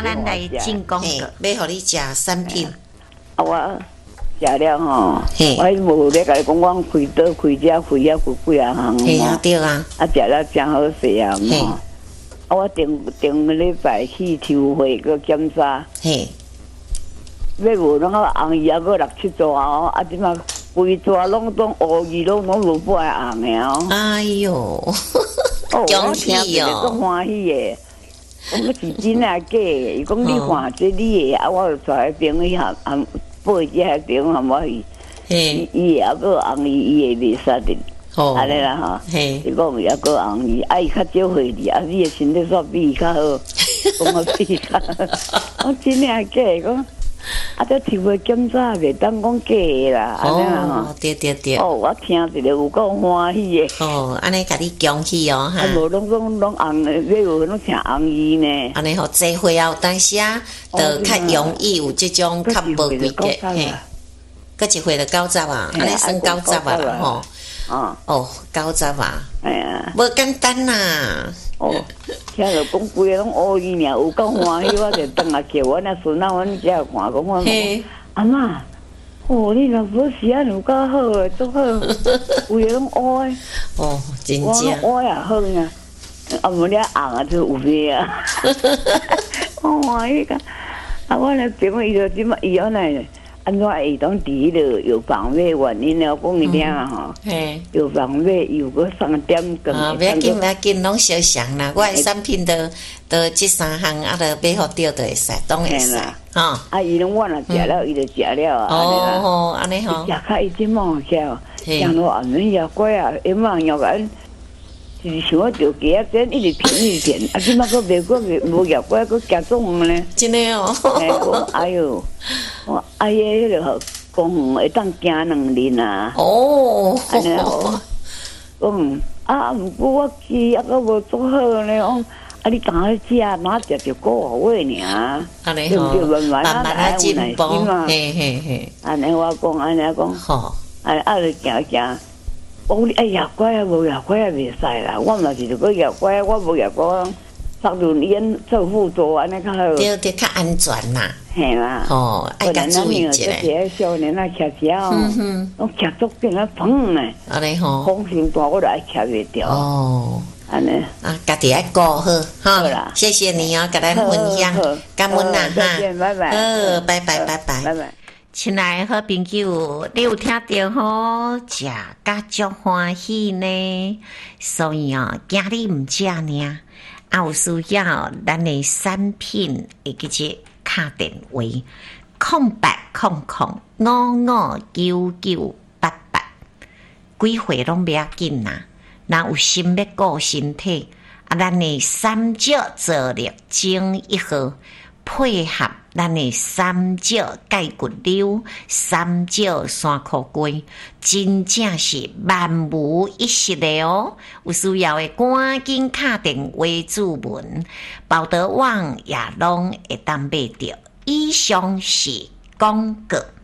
咱来进广告， 要互你食产品。 我食了吼，我无咧甲你讲，我开刀开遮开几啊行。 嘿啊，对啊。 食了真好势啊！我顶礼拜去抽血个检查。 嘿。 要无拢个红伊还个6、7抓哦，即马规抓拢乌鱼拢无半红的哦。 哎哟， 恭喜哦！我欢喜的，我是真啊假的？伊讲你看这你的，我就带朋友含报一下朋友含我去。伊还个红伊会袂杀的。安尼啦哈。伊讲伊还个红伊，伊较少血哩，你的身体煞比伊较好。讲我比伊较好，我真啊假的讲。这抽个检查袂当讲假的啦，安尼啦吼。 对。 我听一个有够欢喜的。 安尼甲你恭喜哦哈。 无拢红的，要有拢请红衣呢。 安尼好，做会后当时啊，就较容易有这种较无规格嘿。搁一回就90啊，安尼算90啊啦吼。90啊。哎呀，无简单呐。听着讲规个拢乌鱼尔，有够欢喜，我就当下叫阮阿孙仔，阮只看讲我阿嬷，你若无时啊有够好诶，足好，规个拢乌诶。真正。 乌也好啊，无了红啊就有味啊。我欢喜个，我来朋友伊就即马伊安尼。安怎会当伫迄个药房买原因了？讲伊听啊吼，药房买有个3点钟。不要紧，拢小详啦。我的产品都这3项，啊，都买好掉就会使，当会使。 伊拢我若食了，伊就食了啊。 安尼吼。 食较伊即满巧，讲到暗暝夜怪啊，伊嘛要甲咱。是想要着鸡啊，真一直骗，即马个袂无业怪，个加重呢。 真诶哦。 哎哟，我迄个公园会当行2日啊。安尼哦。毋过我去个无做好呢，你当去食，哪食着5月尔。 安尼吼。慢慢啊进步。嘿。 安尼我讲，安尼讲。好。就行。讲你夜怪啊，无夜怪也袂使啦。我嘛是个夜怪，我无夜怪，上轮椅做辅助安尼较好。 对，较安全啦。 嘿啦。 爱甲注意一下。 这少年啊，骑车哦，拢骑足紧啊，砰呢。 安尼吼。 风声大，我就爱骑袂掉。安尼。 家己爱顾好，好啦。谢谢你哦，甲咱分享，感恩啦哈。 拜拜。 拜拜。 拜拜。 亲爱的好朋友，你有听到吼？食甲足欢喜呢，所以今日毋食呢，有需要咱的产品会记者敲电话0800559988，几岁拢不要紧啦。若有心要顾身体，咱的3角做力精1号配合。咱的3角钙骨溜、3角山苦龟，真正是万无一失的哦！有需要的赶紧打电话注文，报得网也拢会当买到。以上是广告。